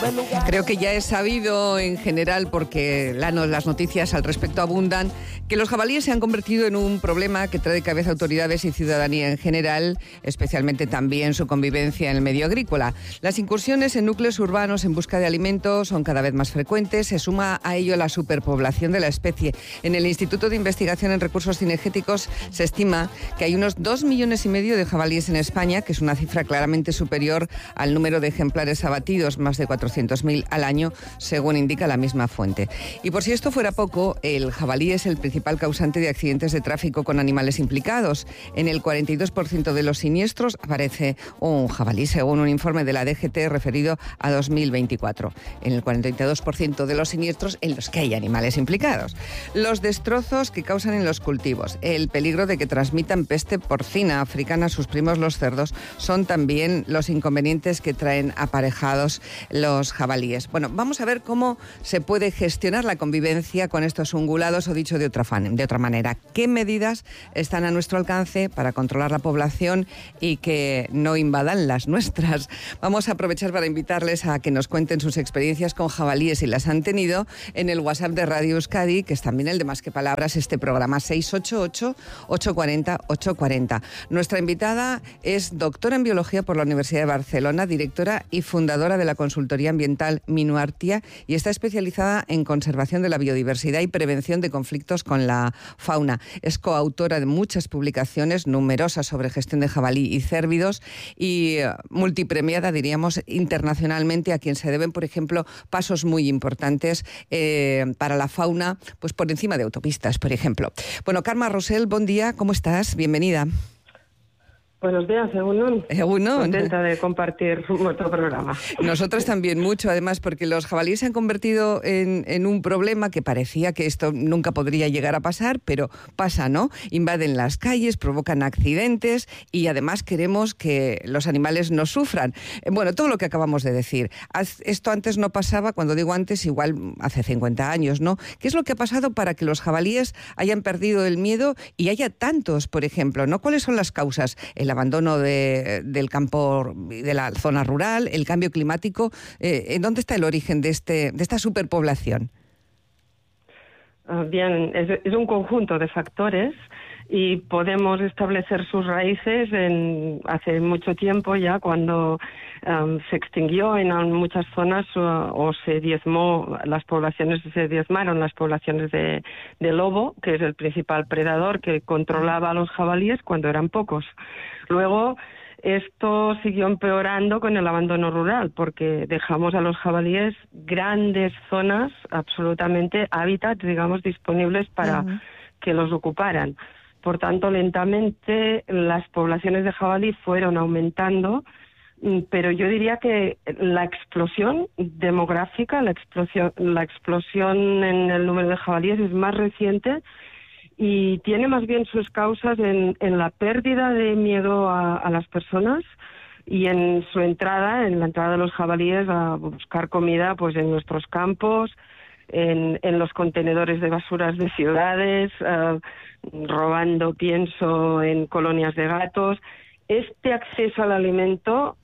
Creo que ya es sabido en general, porque las noticias al respecto abundan, que los jabalíes se han convertido en un problema que trae de cabeza autoridades y ciudadanía en general, especialmente también su convivencia en el medio agrícola. Las incursiones en núcleos urbanos en busca de alimentos son cada vez más frecuentes. Se suma a ello la superpoblación de la especie. En el Instituto de Investigación en Recursos Cinegéticos se estima que hay unos 2,5 millones de jabalíes en España, que es una cifra claramente superior al número de ejemplares abatidos, más de 400.000 al año, según indica la misma fuente. Y por si esto fuera poco, el jabalí es el principal causante de accidentes de tráfico con animales implicados. En el 42% de los siniestros aparece un jabalí, según un informe de la DGT referido a 2024. En el 42% de los siniestros en los que hay animales implicados. Los destrozos que causan en los cultivos, el peligro de que transmitan peste porcina africana a sus primos los cerdos, son también los inconvenientes que traen aparejados los jabalíes. Bueno, vamos a ver cómo se puede gestionar la convivencia con estos ungulados, o dicho de otra manera, qué medidas están a nuestro alcance para controlar la población y que no invadan las nuestras. Vamos a aprovechar para invitarles a que nos cuenten sus experiencias con jabalíes, si las han tenido, en el WhatsApp de Radio Euskadi, que es también el de Más que Palabras, este programa, 688-840-840. Nuestra invitada es doctora en Biología por la Universidad de Barcelona, directora y fundadora de la consultoría ambiental Minuartia, y está especializada en conservación de la biodiversidad y prevención de conflictos con la fauna. Es coautora de muchas publicaciones, numerosas, sobre gestión de jabalí y cérvidos, y multipremiada, diríamos, internacionalmente, a quien se deben, por ejemplo, pasos muy importantes para la fauna, pues por encima de autopistas, por ejemplo. Bueno, Carme Rosell, buen día, ¿cómo estás? Bienvenida. Buenos días, Egunon. Egunon. Contenta de compartir nuestro programa. Nosotros también mucho, además, porque los jabalíes se han convertido en un problema que parecía que esto nunca podría llegar a pasar, pero pasa, ¿no? Invaden las calles, provocan accidentes y además queremos que los animales no sufran. Bueno, todo lo que acabamos de decir. Esto antes no pasaba, cuando digo antes, igual hace 50 años, ¿no? ¿Qué es lo que ha pasado para que los jabalíes hayan perdido el miedo y haya tantos, por ejemplo, ¿no? ¿Cuáles son las causas? El abandono del campo y de la zona rural, el cambio climático. ¿En dónde está el origen de esta superpoblación? Bien, es un conjunto de factores y podemos establecer sus raíces hace mucho tiempo ya, cuando se extinguió en muchas zonas o se diezmaron las poblaciones de lobo, que es el principal predador que controlaba a los jabalíes cuando eran pocos. Luego esto siguió empeorando con el abandono rural, porque dejamos a los jabalíes grandes zonas, absolutamente hábitats, digamos, disponibles para que los ocuparan. Por tanto, lentamente las poblaciones de jabalí fueron aumentando, pero yo diría que la explosión demográfica, la explosión en el número de jabalíes es más reciente y tiene más bien sus causas en la pérdida de miedo a las personas y en la entrada de los jabalíes a buscar comida pues en nuestros campos, en los contenedores de basuras de ciudades, robando pienso en colonias de gatos. Este acceso al alimento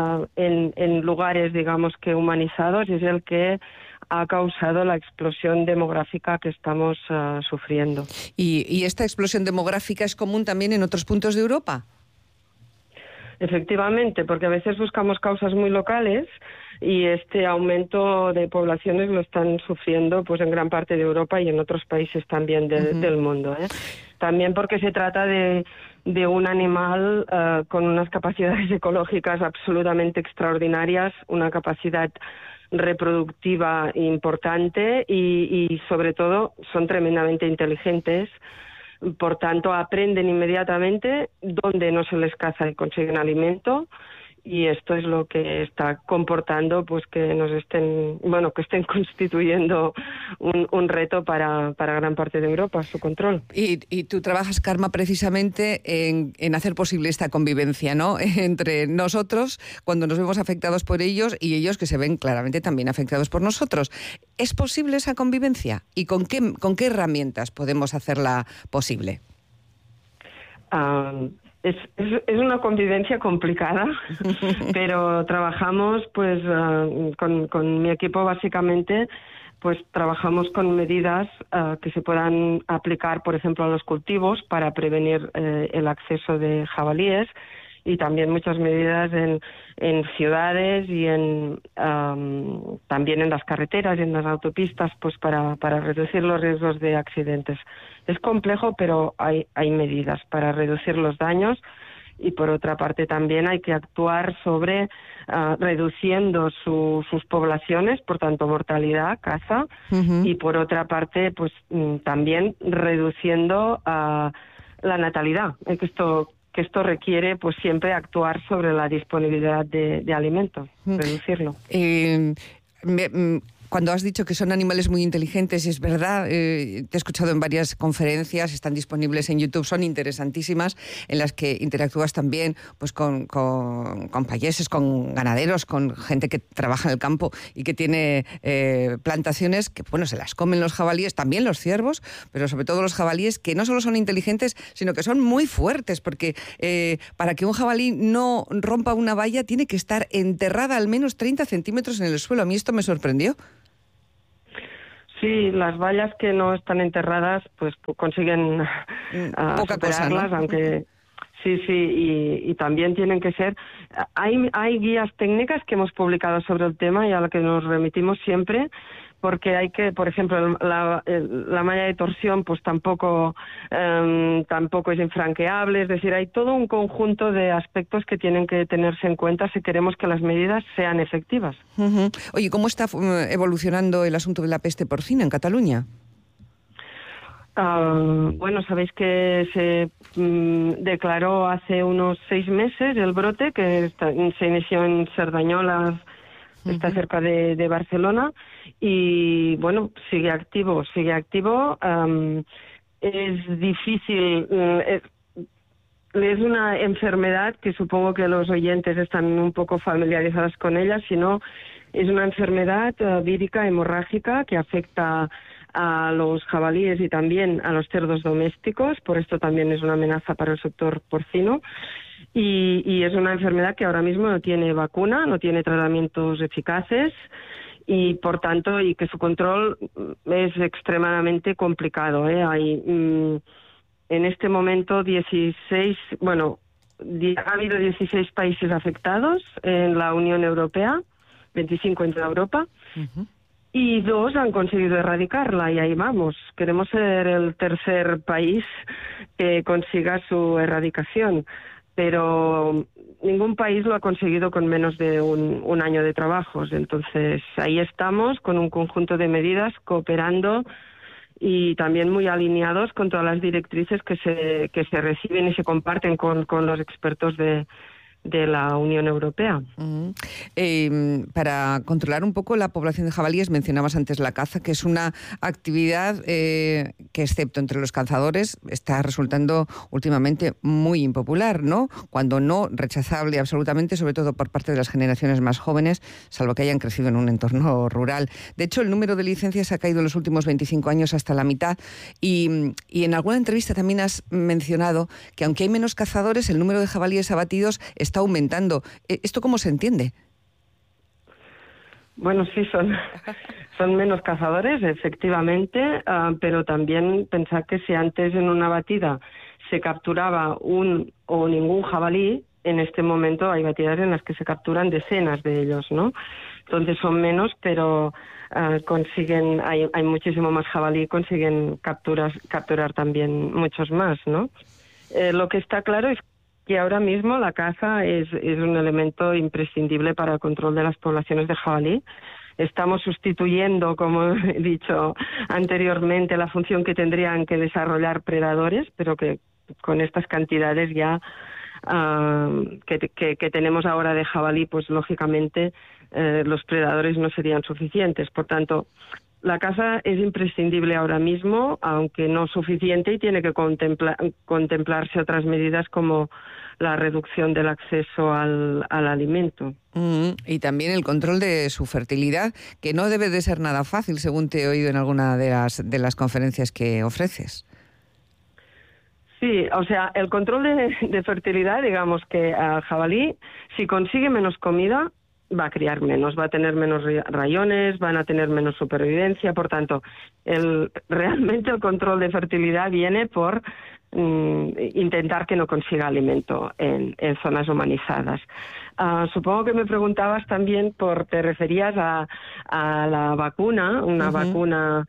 en lugares, digamos, que humanizados es el que ha causado la explosión demográfica que estamos sufriendo. ¿Y esta explosión demográfica es común también en otros puntos de Europa? Efectivamente, porque a veces buscamos causas muy locales y este aumento de poblaciones lo están sufriendo pues en gran parte de Europa y en otros países también del mundo, ¿eh? También porque se trata de un animal con unas capacidades ecológicas absolutamente extraordinarias, una capacidad reproductiva importante y sobre todo son tremendamente inteligentes. Por tanto, aprenden inmediatamente dónde no se les caza y consiguen alimento, y esto es lo que está comportando pues que estén constituyendo un reto para gran parte de Europa, su control. Y tú trabajas, Carme, precisamente en hacer posible esta convivencia, ¿no?, entre nosotros, cuando nos vemos afectados por ellos, y ellos que se ven claramente también afectados por nosotros. ¿Es posible esa convivencia? ¿Y con qué herramientas podemos hacerla posible? Es una convivencia complicada, pero trabajamos pues con mi equipo básicamente, pues trabajamos con medidas que se puedan aplicar, por ejemplo, a los cultivos para prevenir el acceso de jabalíes, y también muchas medidas en ciudades y también en las carreteras y en las autopistas, pues para reducir los riesgos de accidentes. Es complejo, pero hay medidas para reducir los daños, y por otra parte también hay que actuar sobre reduciendo sus poblaciones, por tanto mortalidad, caza, y por otra parte pues también reduciendo la natalidad, que esto requiere pues siempre actuar sobre la disponibilidad de alimentos, reducirlo. Cuando has dicho que son animales muy inteligentes, es verdad, te he escuchado en varias conferencias, están disponibles en YouTube, son interesantísimas, en las que interactúas también pues con payeses, con ganaderos, con gente que trabaja en el campo y que tiene plantaciones que, bueno, se las comen los jabalíes, también los ciervos, pero sobre todo los jabalíes, que no solo son inteligentes, sino que son muy fuertes, porque para que un jabalí no rompa una valla tiene que estar enterrada al menos 30 centímetros en el suelo. A mí esto me sorprendió. Sí, las vallas que no están enterradas pues consiguen superarlas, cosa, ¿no? Aunque sí, y también tienen que ser... Hay guías técnicas que hemos publicado sobre el tema y a las que nos remitimos siempre, porque hay que, por ejemplo, la malla de torsión pues tampoco es infranqueable, es decir, hay todo un conjunto de aspectos que tienen que tenerse en cuenta si queremos que las medidas sean efectivas. Uh-huh. Oye, ¿cómo está evolucionando el asunto de la peste porcina en Cataluña? Bueno, sabéis que se declaró hace unos 6 meses el brote, que se inició en Cerdañola, está cerca de Barcelona, y bueno, sigue activo. Es difícil, es una enfermedad que supongo que los oyentes están un poco familiarizados con ella, sino es una enfermedad vírica hemorrágica que afecta a los jabalíes y también a los cerdos domésticos, por esto también es una amenaza para el sector porcino. Y es una enfermedad que ahora mismo no tiene vacuna, no tiene tratamientos eficaces, y por tanto, y que su control es extremadamente complicado. Hay en este momento ha habido 16 países afectados en la Unión Europea, 25 en toda Europa, y 2 han conseguido erradicarla, y ahí vamos. Queremos ser el tercer país que consiga su erradicación, pero ningún país lo ha conseguido con menos de un año de trabajos. Entonces, ahí estamos con un conjunto de medidas, cooperando y también muy alineados con todas las directrices que se reciben y se comparten con los expertos de la Unión Europea. Para controlar un poco la población de jabalíes, mencionabas antes la caza, que es una actividad que, excepto entre los cazadores, está resultando últimamente muy impopular, ¿no? Cuando no rechazable absolutamente, sobre todo por parte de las generaciones más jóvenes, salvo que hayan crecido en un entorno rural. De hecho, el número de licencias ha caído en los últimos 25 años hasta la mitad, y en alguna entrevista también has mencionado que aunque hay menos cazadores, el número de jabalíes abatidos está aumentando. ¿Esto cómo se entiende? Bueno, sí, son menos cazadores, efectivamente, pero también pensar que si antes en una batida se capturaba un o ningún jabalí, en este momento hay batidas en las que se capturan decenas de ellos, ¿no? Entonces son menos, pero hay muchísimo más jabalí, consiguen capturar también muchos más, ¿no? Lo que está claro es que ahora mismo la caza es un elemento imprescindible para el control de las poblaciones de jabalí. Estamos sustituyendo, como he dicho anteriormente, la función que tendrían que desarrollar predadores, pero que con estas cantidades ya que tenemos ahora de jabalí, pues lógicamente los predadores no serían suficientes. Por tanto, la caza es imprescindible ahora mismo, aunque no suficiente, y tiene que contemplarse otras medidas como la reducción del acceso al alimento. Y también el control de su fertilidad, que no debe de ser nada fácil, según te he oído en alguna de las conferencias que ofreces. Sí, o sea, el control de fertilidad, digamos que al jabalí, si consigue menos comida, va a criar menos, va a tener menos rayones, van a tener menos supervivencia. Por tanto, realmente el control de fertilidad viene por intentar que no consiga alimento en zonas humanizadas. Supongo que me preguntabas también te referías a la vacuna, una vacuna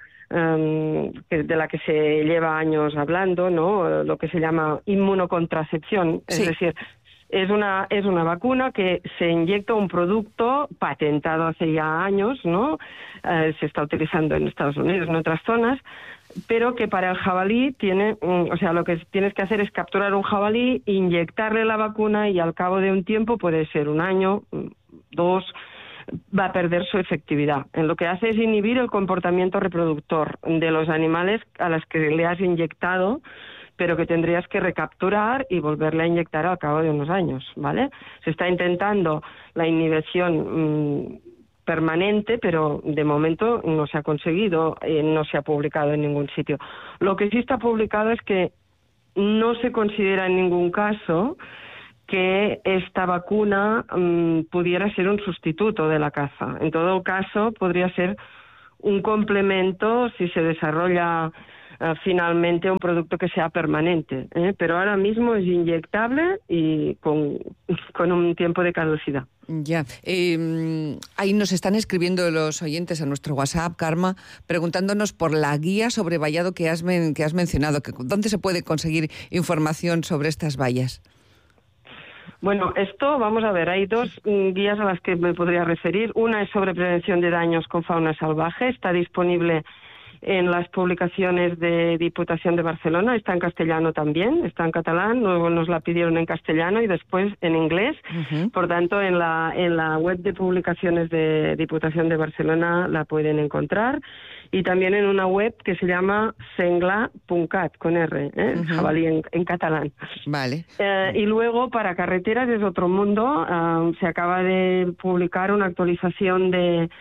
de la que se lleva años hablando, ¿no? Lo que se llama inmunocontracepción, Sí. es decir, es una vacuna que se inyecta un producto patentado hace ya años, ¿no? Se está utilizando en Estados Unidos, en otras zonas, pero que para el jabalí lo que tienes que hacer es capturar un jabalí, inyectarle la vacuna y al cabo de un tiempo, puede ser 1 año, 2, va a perder su efectividad. Lo que hace es inhibir el comportamiento reproductor de los animales a los que le has inyectado, pero que tendrías que recapturar y volverle a inyectar al cabo de unos años, ¿vale? Se está intentando la inhibición permanente, pero de momento no se ha conseguido, no se ha publicado en ningún sitio. Lo que sí está publicado es que no se considera en ningún caso que esta vacuna pudiera ser un sustituto de la caza. En todo caso, podría ser un complemento si se desarrolla finalmente un producto que sea permanente, pero ahora mismo es inyectable y con un tiempo de caducidad. Ya. Ahí nos están escribiendo los oyentes a nuestro WhatsApp, Karma, preguntándonos por la guía sobre vallado que has mencionado. ¿Dónde se puede conseguir información sobre estas vallas? Bueno, vamos a ver, hay 2 guías a las que me podría referir. Una es sobre prevención de daños con fauna salvaje, está disponible en las publicaciones de Diputación de Barcelona, está en castellano también, está en catalán, luego nos la pidieron en castellano y después en inglés. Por tanto, en la web de publicaciones de Diputación de Barcelona la pueden encontrar, y también en una web que se llama senglar.cat, con R, jabalí en catalán. Vale. Y luego, para carreteras es otro mundo. Se acaba de publicar una actualización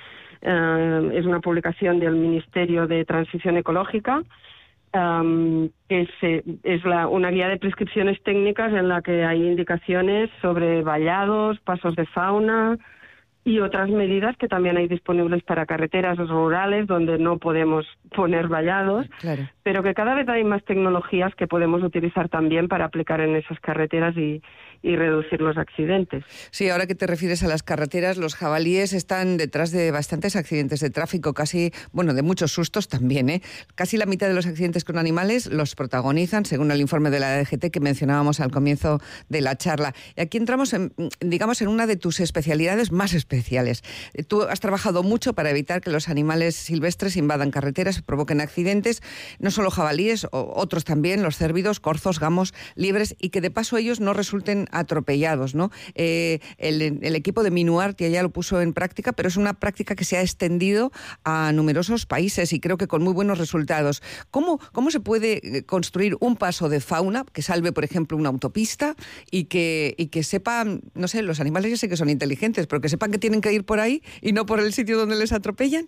es una publicación del Ministerio de Transición Ecológica, que es una guía de prescripciones técnicas en la que hay indicaciones sobre vallados, pasos de fauna y otras medidas que también hay disponibles para carreteras rurales donde no podemos poner vallados, Claro. pero que cada vez hay más tecnologías que podemos utilizar también para aplicar en esas carreteras y reducir los accidentes. Sí, ahora que te refieres a las carreteras, los jabalíes están detrás de bastantes accidentes de tráfico, de muchos sustos también, ¿eh? Casi la mitad de los accidentes con animales los protagonizan, según el informe de la DGT que mencionábamos al comienzo de la charla. Y aquí entramos en una de tus especialidades más especiales. Tú has trabajado mucho para evitar que los animales silvestres invadan carreteras y provoquen accidentes, no solo jabalíes, otros también, los cérvidos, corzos, gamos, liebres, y que de paso ellos no resulten atropellados, ¿no? El equipo de Minuarte ya lo puso en práctica, pero es una práctica que se ha extendido a numerosos países y creo que con muy buenos resultados. ¿Cómo se puede construir un paso de fauna que salve, por ejemplo, una autopista y que sepan, no sé, los animales ya sé que son inteligentes, pero que sepan que tienen que ir por ahí y no por el sitio donde les atropellan?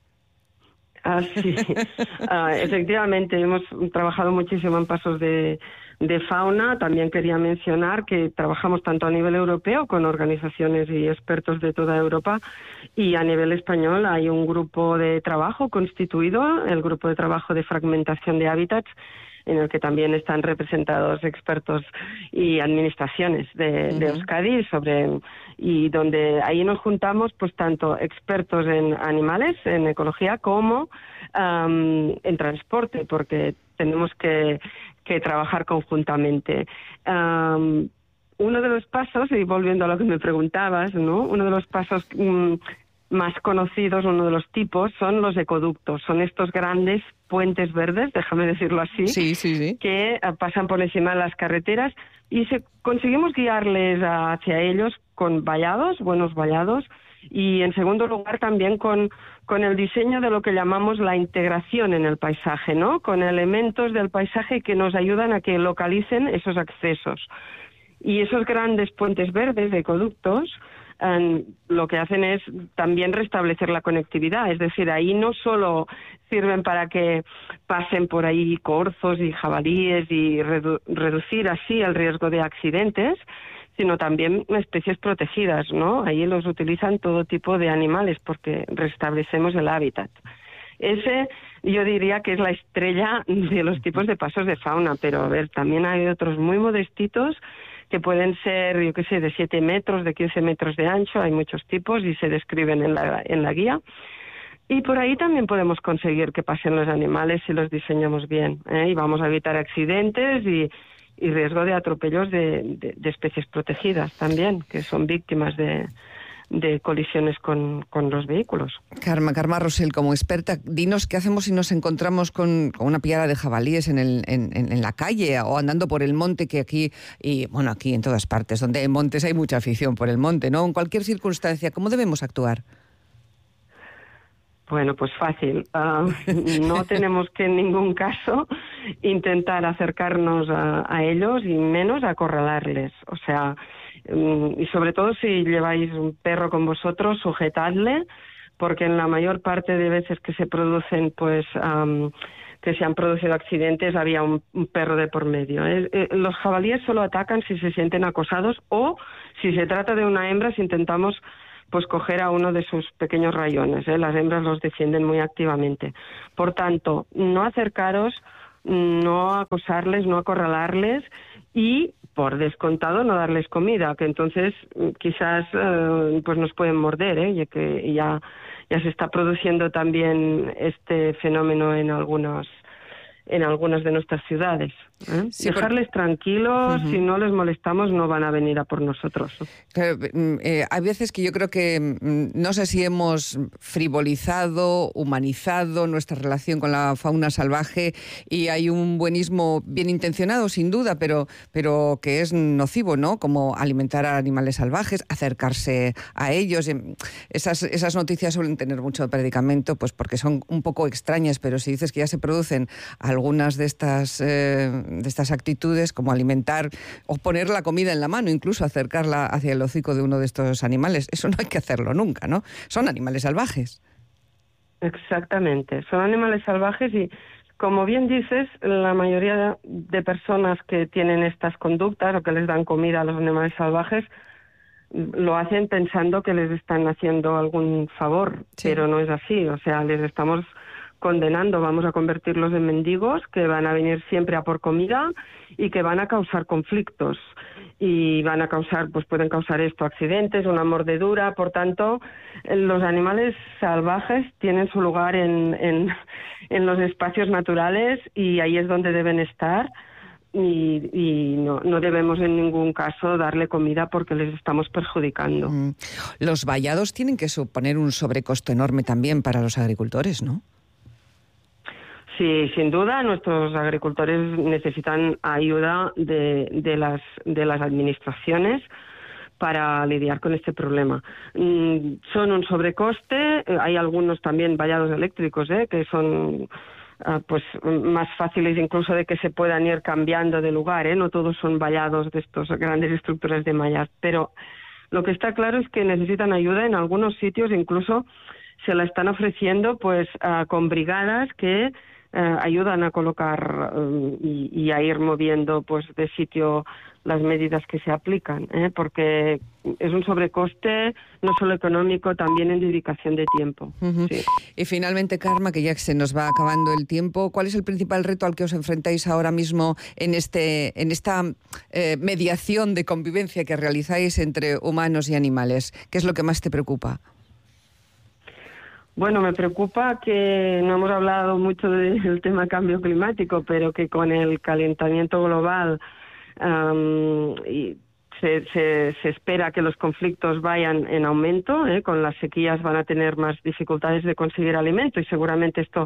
Sí. Efectivamente, hemos trabajado muchísimo en pasos de fauna. También quería mencionar que trabajamos tanto a nivel europeo con organizaciones y expertos de toda Europa, y a nivel español hay un grupo de trabajo constituido, el Grupo de Trabajo de Fragmentación de Hábitats, en el que también están representados expertos y administraciones de Euskadi y donde ahí nos juntamos pues tanto expertos en animales, en ecología, como en transporte, porque tenemos que trabajar conjuntamente. Uno de los pasos, y volviendo a lo que me preguntabas, ¿no? Uno de los pasos más conocidos, uno de los tipos, son los ecoductos. Son estos grandes puentes verdes, déjame decirlo así, sí. que pasan por encima de las carreteras y conseguimos guiarles hacia ellos con vallados, buenos vallados, y en segundo lugar también con el diseño de lo que llamamos la integración en el paisaje, ¿no? Con elementos del paisaje que nos ayudan a que localicen esos accesos. Y esos grandes puentes verdes, ecoductos, lo que hacen es también restablecer la conectividad. Es decir, ahí no solo sirven para que pasen por ahí corzos y jabalíes y reducir así el riesgo de accidentes, sino también especies protegidas, ¿no? Ahí los utilizan todo tipo de animales porque restablecemos el hábitat. Ese yo diría que es la estrella de los tipos de pasos de fauna, pero a ver, también hay otros muy modestitos que pueden ser, yo qué sé, de 7 metros, de 15 metros de ancho, hay muchos tipos y se describen en la guía. Y por ahí también podemos conseguir que pasen los animales si los diseñamos bien, ¿eh? Y vamos a evitar accidentes y riesgo de atropellos de especies protegidas también, que son víctimas de colisiones con los vehículos. Carme Rosell, como experta, dinos qué hacemos si nos encontramos con una piara de jabalíes en la calle o andando por el monte, que aquí, y bueno, aquí en todas partes donde hay montes hay mucha afición por el monte, ¿no? En cualquier circunstancia, ¿cómo debemos actuar? Bueno, pues fácil. No tenemos que en ningún caso intentar acercarnos a ellos y menos acorralarles. O sea, y sobre todo si lleváis un perro con vosotros, sujetadle, porque en la mayor parte de veces que se producen, pues, que se han producido accidentes, había un perro de por medio. Los jabalíes solo atacan si se sienten acosados o si se trata de una hembra, si intentamos pues coger a uno de sus pequeños rayones, ¿eh? Las hembras los defienden muy activamente. Por tanto, no acercaros, no acosarles, no acorralarles y, por descontado, no darles comida, que entonces quizás pues nos pueden morder, ¿eh? Ya que ya se está produciendo también este fenómeno en algunas de nuestras ciudades. Sí, dejarles tranquilos, si no les molestamos no van a venir a por nosotros. Claro, hay veces que yo creo que no sé si hemos frivolizado, humanizado nuestra relación con la fauna salvaje y hay un buenismo bien intencionado, sin duda, pero que es nocivo, ¿no? Como alimentar a animales salvajes, acercarse a ellos. Esas noticias suelen tener mucho predicamento, pues porque son un poco extrañas, pero si dices que ya se producen algunas de estas actitudes, como alimentar o poner la comida en la mano, incluso acercarla hacia el hocico de uno de estos animales, eso no hay que hacerlo nunca, ¿no? Son animales salvajes. Exactamente, son animales salvajes y, como bien dices, la mayoría de personas que tienen estas conductas o que les dan comida a los animales salvajes lo hacen pensando que les están haciendo algún favor, sí. Pero no es así, o sea, les estamos condenando, vamos a convertirlos en mendigos que van a venir siempre a por comida y que van a causar conflictos y van a causar, pues pueden causar accidentes, una mordedura. Por tanto, los animales salvajes tienen su lugar en los espacios naturales y ahí es donde deben estar y no debemos en ningún caso darle comida porque les estamos perjudicando. Los vallados tienen que suponer un sobrecosto enorme también para los agricultores, ¿no? Sí, sin duda, nuestros agricultores necesitan ayuda de las administraciones para lidiar con este problema. Son un sobrecoste, hay algunos también vallados eléctricos, que son pues más fáciles incluso de que se puedan ir cambiando de lugar, no todos son vallados de estos grandes estructuras de mallas, pero lo que está claro es que necesitan ayuda. En algunos sitios incluso se la están ofreciendo pues con brigadas que ayudan a colocar y a ir moviendo pues de sitio las medidas que se aplican, porque es un sobrecoste no solo económico, también en dedicación de tiempo. Sí. Y finalmente, Carme, que ya se nos va acabando el tiempo, ¿cuál es el principal reto al que os enfrentáis ahora mismo en esta mediación de convivencia que realizáis entre humanos y animales? ¿Qué es lo que más te preocupa? Bueno, me preocupa que no hemos hablado mucho del tema cambio climático, pero que con el calentamiento global se espera que los conflictos vayan en aumento, con las sequías van a tener más dificultades de conseguir alimento y seguramente esto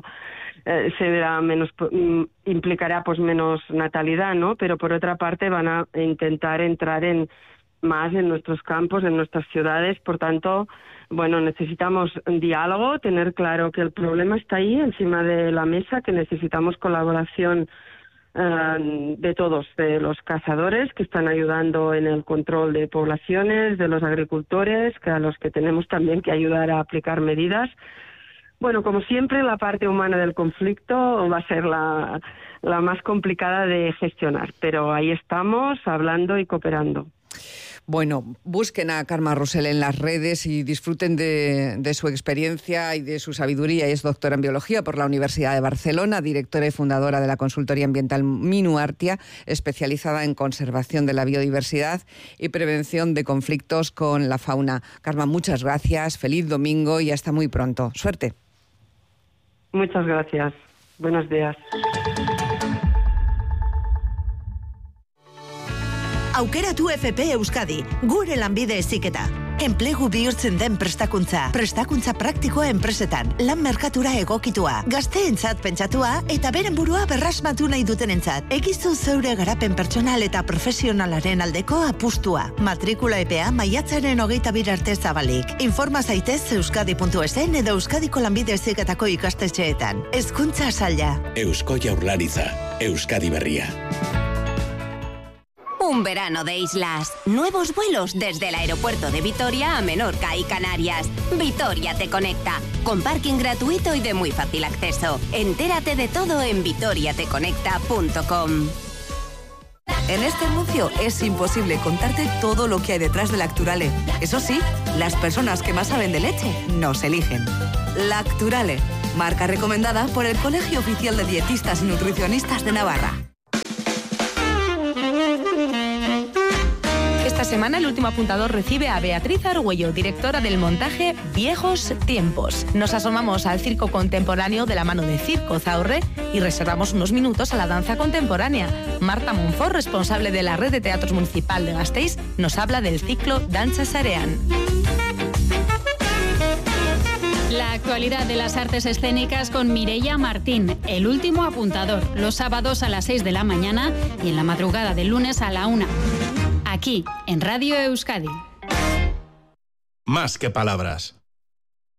implicará pues menos natalidad, ¿no? Pero por otra parte van a intentar entrar más en nuestros campos, en nuestras ciudades. Por tanto, bueno, necesitamos diálogo, tener claro que el problema está ahí encima de la mesa, que necesitamos colaboración de todos, de los cazadores que están ayudando en el control de poblaciones, de los agricultores, que a los que tenemos también que ayudar a aplicar medidas. Bueno, como siempre, la parte humana del conflicto va a ser la más complicada de gestionar, pero ahí estamos hablando y cooperando. Bueno, busquen a Carme Roussel en las redes y disfruten de su experiencia y de su sabiduría. Es doctora en Biología por la Universidad de Barcelona, directora y fundadora de la consultoría ambiental Minuartia, especializada en conservación de la biodiversidad y prevención de conflictos con la fauna. Carme, muchas gracias, feliz domingo y hasta muy pronto. Suerte. Muchas gracias. Buenos días. Aukeratu FP Euskadi, gure lanbide heziketa. Enplegu bihurtzen den prestakuntza praktikoa enpresetan, lan merkatura egokitua, gazteentzat pentsatua eta beren burua berrasmatu nahi dutenentzat. Egizu zeure garapen pertsonal eta profesionalaren aldeko apustua. Matrikula epea maiatzaren 22 arte zabalik. Informa zaitez euskadi.esen edo Euskadiko lanbide heziketako ikastetxeetan. Hezkuntza saila. Eusko Jaurlaritza, Euskadi Berria. Un verano de islas. Nuevos vuelos desde el aeropuerto de Vitoria a Menorca y Canarias. Vitoria te conecta. Con parking gratuito y de muy fácil acceso. Entérate de todo en vitoriateconecta.com. En este anuncio es imposible contarte todo lo que hay detrás de Lacturale. Eso sí, las personas que más saben de leche nos eligen. Lacturale, marca recomendada por el Colegio Oficial de Dietistas y Nutricionistas de Navarra. Esta semana el último apuntador recibe a Beatriz Argüello, directora del montaje Viejos Tiempos. Nos asomamos al circo contemporáneo de la mano de Circo Zaurre y reservamos unos minutos a la danza contemporánea. Marta Monfort, responsable de la Red de Teatros Municipal de Gasteiz, nos habla del ciclo Danza Sarean. La actualidad de las artes escénicas con Mireia Martín, el último apuntador, los sábados a las 6 de la mañana y en la madrugada del lunes a la 1. Aquí, en Radio Euskadi. Más que palabras.